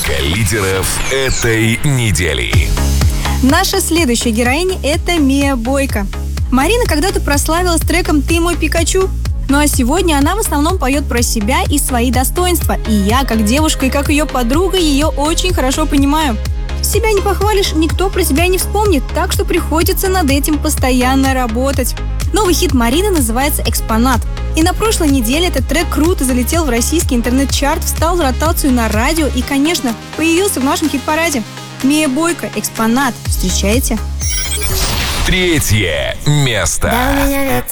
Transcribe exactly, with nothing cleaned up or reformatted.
Тройка лидеров этой недели. Наша следующая героиня – это Мия Бойко. Марина когда-то прославилась треком «Ты мой Пикачу». Ну а сегодня она в основном поет про себя и свои достоинства. И я, как девушка и как ее подруга, ее очень хорошо понимаю. Себя не похвалишь, никто про себя не вспомнит, так что приходится над этим постоянно работать. Новый хит Марины называется «Экспонат». И на прошлой неделе этот трек круто залетел в российский интернет-чарт, встал в ротацию на радио и, конечно, появился в нашем хит-параде. Мия Бойко, «Экспонат». Встречайте. Третье место. Да, у меня нет